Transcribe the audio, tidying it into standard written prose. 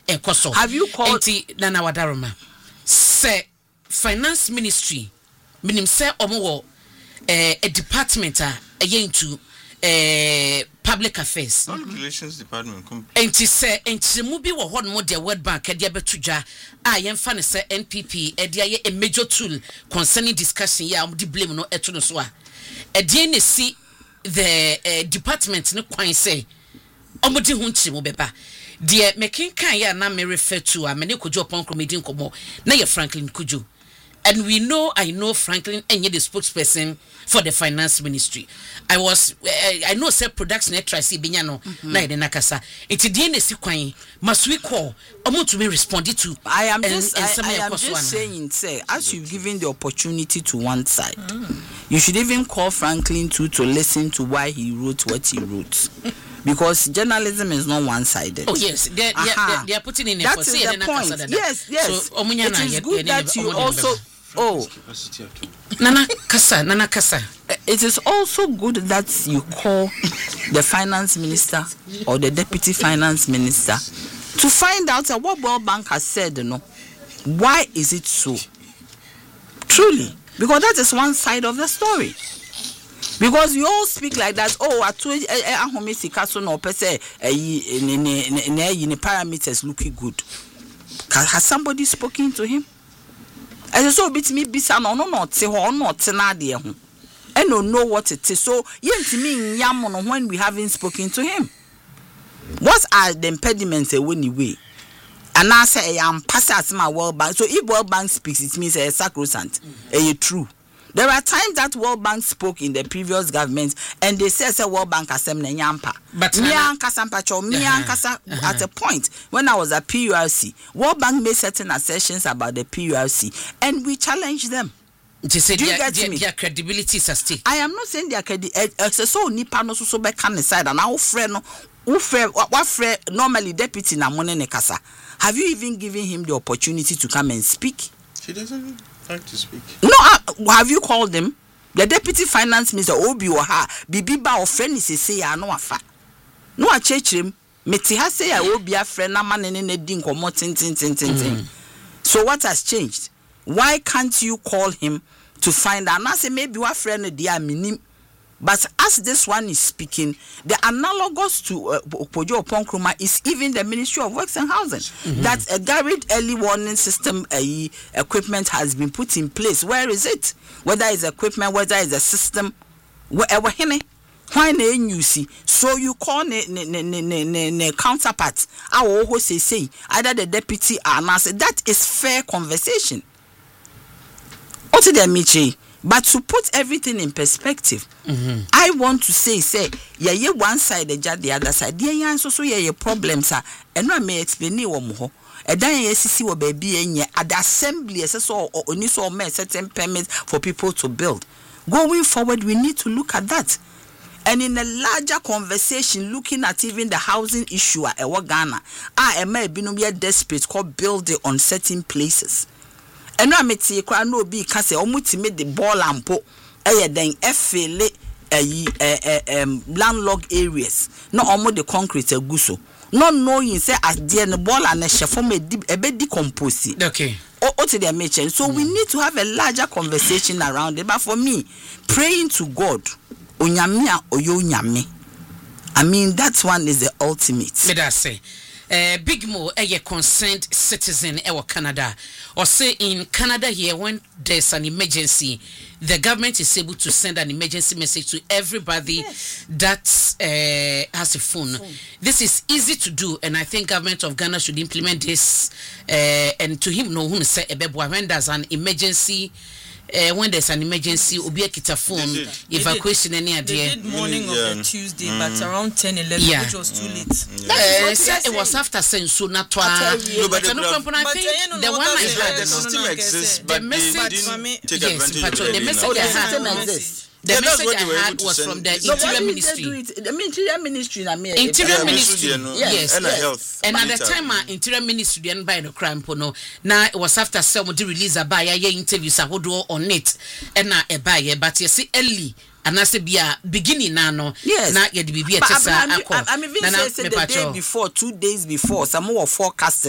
ekoso. Have you called Nana Wadaroma? Say finance ministry minim say omo a department into public affairs. Public relations department. Enti say enti mu bi wo ho no de World Bank e de abetudwa a yemfa ne say NPP e de aye a major tool concerning discussion ya am di blame no eto no so a e de ne si the department ne kwan say omodi ho nchi mu beba de making kan ya na me refer to a me ne Kojo Pon Comedy nkomo na ye Franklin Kojo. And I know Franklin and the spokesperson for the finance ministry. I know say production tracy binyano na de nakasa. It's DNC kwan must we call to be responded to. I am just saying, say, as you've given the opportunity to one side, you should even call Franklin to listen to why he wrote what he wrote. Because journalism is not one-sided. Oh yes, they are putting in that is the point. Yes. So, it is good that you also. Nana Kasa. It is also good that you call the finance minister or the deputy finance minister to find out what World Bank has said. Why is it so? Truly, because that is one side of the story. Because you all speak like that. Oh, parameters looking good. Has somebody spoken to him? And so bit me bisa no te ho no te na de ho. And don't know what it is. So yentimi nyam when we haven't spoken to him. What are the impediments anyway? And I say I am pass my World Bank. So if World Bank speaks, it means it's sacrosanct. It's true. There are times that World Bank spoke in the previous government and they said World Bank has some nyampa. But at a point when I was at PURC, World Bank made certain assertions about the PURC and we challenged them. Do you get me? Their credibility is at stake. I am not saying their credibility. So nipa no so be can side and our friend what friend normally deputy na money ne kasa. Have you even given him the opportunity to come and speak? She doesn't like to speak. No, have you called them? The deputy finance minister Obi Oha Bibiba or friend is say ya no afa. No a chechim meti ha say ya Obi a friend na man ne din komo tin. So what has changed? Why can't you call him to find out? Now say maybe your friend dia minim. But as this one is speaking, the analogous to Kojo Pon Kruma is even the Ministry of Works and Housing. That a garage early warning system equipment has been put in place. Where is it? Whether it's equipment, whether it's a system, wherever why you see? So you call ne counterpart. Our say either the deputy or not. That is fair conversation. What did they mean? But to put everything in perspective, I want to say, yeah, one side, the other side. Yeah, so yeah, problems are, and I may explain you more. And then yes, will be at the assembly, so only so certain permits for people to build. Going forward, we need to look at that. And in a larger conversation, looking at even the housing issue at Ghana, I may be no desperate called building on certain places. And I met see a no be case almost made the ball and po then FLA landlocked areas. No almost the concrete a guso. Not knowing say as dear the ball and a chef a bit decomposed. Okay. Or to their mention. So we need to have a larger conversation around it. But for me, praying to God, Onyamia or Yonyame. I mean that one is the ultimate. Let us say. Big Mo, a concerned citizen in Canada, or say in Canada here, when there's an emergency, the government is able to send an emergency message to everybody that has a phone. This is easy to do, and I think government of Ghana should implement this. And to him, no one say when there's an emergency. When there's an emergency, Obi kita phone evacuation any idea. They did morning of the Tuesday, but around 10-11, which was too late. It was after saying so not to. But the one I had, the system exists, but they didn't take advantage of it. The message I had. The message I had was from the Interior Ministry. The Interior Ministry, Interior Ministry, yes. And at the time, Interior Ministry didn't buy the crime. Now it was after somebody released a buyer interviews a whole on it, and now a buyer. But you see, early. And I say, be a beginning now. Yes. Not yet be a test. I mean, the day before, 2 days before, some more forecasting.